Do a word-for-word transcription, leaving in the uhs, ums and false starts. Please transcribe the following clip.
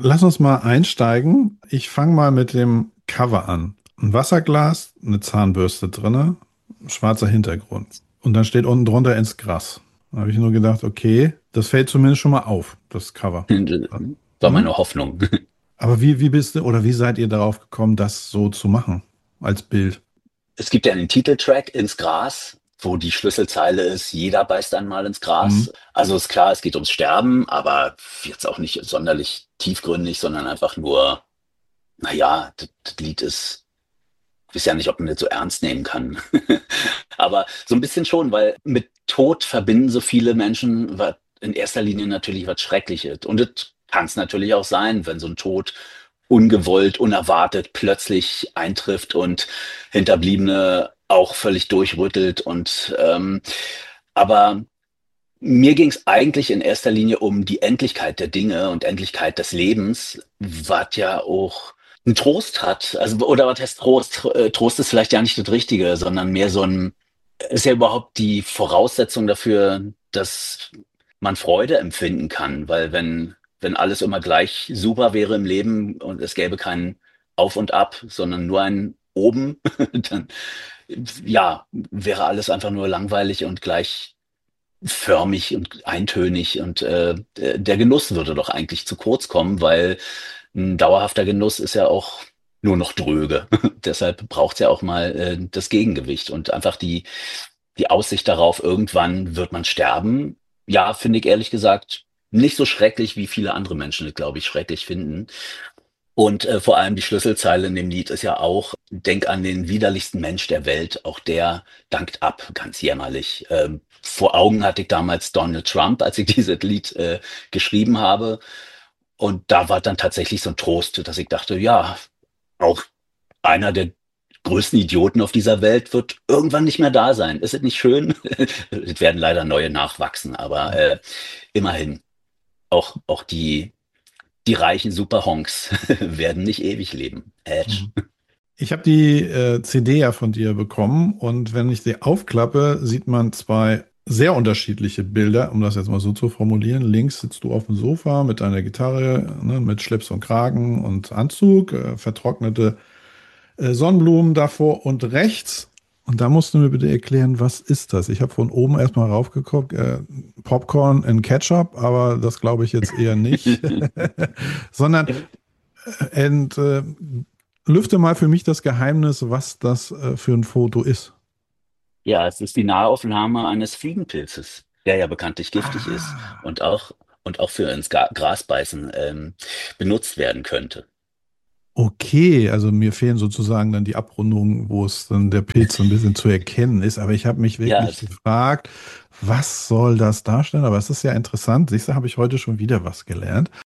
lass uns mal einsteigen. Ich fange mal mit dem Cover an. Ein Wasserglas, eine Zahnbürste drinne, schwarzer Hintergrund. Und dann steht unten drunter ins Gras. Da habe ich nur gedacht, okay, das fällt zumindest schon mal auf, das Cover. War Mhm. meine Hoffnung. Aber wie, wie bist du oder wie seid ihr darauf gekommen, das so zu machen als Bild? Es gibt ja einen Titeltrack ins Gras, wo die Schlüsselzeile ist, jeder beißt einmal ins Mhm. Gras. Also ist klar, es geht ums Sterben, aber jetzt auch nicht sonderlich tiefgründig, sondern einfach nur, naja, das, das Lied ist, ich weiß ja nicht, ob man das so ernst nehmen kann. Aber so ein bisschen schon, weil mit Tod verbinden so viele Menschen was in erster Linie natürlich was Schreckliches. Und das kann es natürlich auch sein, wenn so ein Tod ungewollt, unerwartet plötzlich eintrifft und Hinterbliebene auch völlig durchrüttelt. Und ähm, aber mir ging es eigentlich in erster Linie um die Endlichkeit der Dinge und Endlichkeit des Lebens, was ja auch einen Trost hat. Also, oder was heißt Trost? Äh, Trost ist vielleicht ja nicht das Richtige, sondern mehr so ein, ist ja überhaupt die Voraussetzung dafür, dass man Freude empfinden kann. Weil wenn, wenn alles immer gleich super wäre im Leben und es gäbe kein Auf und Ab, sondern nur ein Oben, dann ja, wäre alles einfach nur langweilig und gleichförmig und eintönig und äh, der Genuss würde doch eigentlich zu kurz kommen, weil ein dauerhafter Genuss ist ja auch nur noch dröge. Deshalb braucht es ja auch mal äh, das Gegengewicht und einfach die, die Aussicht darauf, irgendwann wird man sterben. Ja, finde ich ehrlich gesagt nicht so schrecklich, wie viele andere Menschen es, glaube ich, schrecklich finden. Und äh, vor allem die Schlüsselzeile in dem Lied ist ja auch, denk an den widerlichsten Mensch der Welt, auch der dankt ab, ganz jämmerlich. Ähm, vor Augen hatte ich damals Donald Trump, als ich dieses Lied äh, geschrieben habe. Und da war dann tatsächlich so ein Trost, dass ich dachte, ja, auch einer der größten Idioten auf dieser Welt wird irgendwann nicht mehr da sein. Ist es nicht schön? Es werden leider neue nachwachsen, aber äh, immerhin, auch, auch die, die reichen Superhonks werden nicht ewig leben. Edge. Mhm. Ich habe die äh, C D ja von dir bekommen und wenn ich sie aufklappe, sieht man zwei sehr unterschiedliche Bilder, um das jetzt mal so zu formulieren. Links sitzt du auf dem Sofa mit deiner Gitarre, ne, mit Schlips und Kragen und Anzug, äh, vertrocknete äh, Sonnenblumen davor und rechts. Und da musst du mir bitte erklären, was ist das? Ich habe von oben erstmal raufgeguckt, äh, Popcorn in Ketchup, aber das glaube ich jetzt eher nicht. Sondern und, äh, lüfte mal für mich das Geheimnis, was das äh, für ein Foto ist. Ja, es ist die Nahaufnahme eines Fliegenpilzes, der ja bekanntlich giftig ist Ah, und auch, und auch für ins Ga Gras beißen ähm, benutzt werden könnte. okay, also mir fehlen sozusagen dann die Abrundungen, wo es dann der Pilz so ein bisschen zu erkennen ist. Aber ich habe mich Ja, wirklich es gefragt, was soll das darstellen? Aber es ist ja interessant. Siehst du, habe ich heute schon wieder was gelernt.